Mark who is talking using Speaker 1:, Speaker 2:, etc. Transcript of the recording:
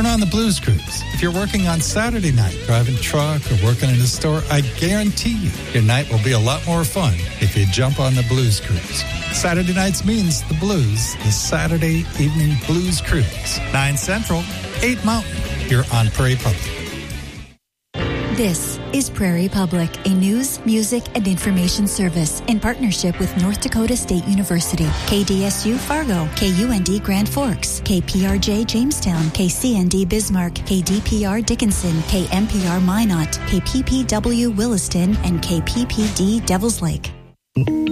Speaker 1: Turn on the Blues Cruise. If you're working on Saturday night, driving truck or working in a store, I guarantee you your night will be a lot more fun if you jump on the Blues Cruise. Saturday nights means the blues, the Saturday evening Blues Cruise. 9 Central, 8 Mountain. You're on Prairie Public.
Speaker 2: This is Prairie Public, a news, music, and information service in partnership with North Dakota State University, KDSU Fargo, KUND Grand Forks, KPRJ Jamestown, KCND Bismarck, KDPR Dickinson, KMPR Minot, KPPW Williston, and KPPD Devils Lake.